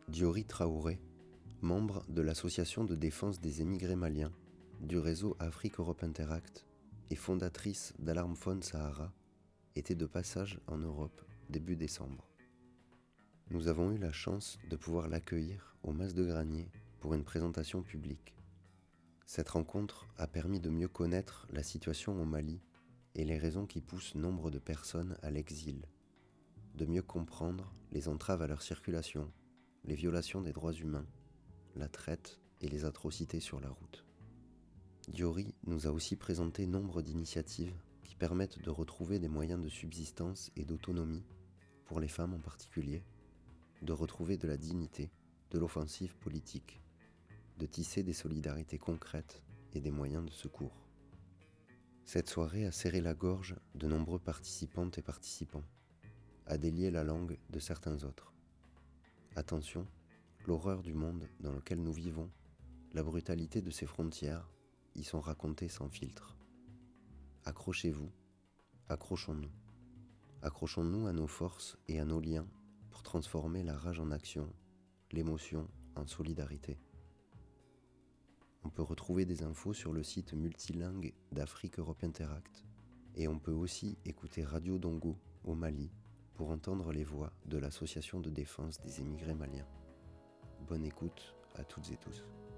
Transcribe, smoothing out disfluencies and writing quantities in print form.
Diori Traoré, membre de l'Association de défense des émigrés maliens, du réseau Afrique-Europe Interact et fondatrice d'Alarm Phone Sahara, était de passage en Europe début décembre. Nous avons eu la chance de pouvoir l'accueillir au Mas de Granier pour une présentation publique. Cette rencontre a permis de mieux connaître la situation au Mali et les raisons qui poussent nombre de personnes à l'exil, de mieux comprendre les entraves à leur circulation, les violations des droits humains, la traite et les atrocités sur la route. Diori nous a aussi présenté nombre d'initiatives qui permettent de retrouver des moyens de subsistance et d'autonomie, pour les femmes en particulier, de retrouver de la dignité, de l'offensive politique, de tisser des solidarités concrètes et des moyens de secours. Cette soirée a serré la gorge de nombreux participantes et participants, a délié la langue de certains autres. Attention, l'horreur du monde dans lequel nous vivons, la brutalité de ses frontières, y sont racontées sans filtre. Accrochez-vous, accrochons-nous. Accrochons-nous à nos forces et à nos liens pour transformer la rage en action, l'émotion en solidarité. On peut retrouver des infos sur le site multilingue d'Afrique-Europe Interact et on peut aussi écouter Radio Dongo au Mali pour entendre les voix de l'Association de défense des émigrés maliens. Bonne écoute à toutes et tous.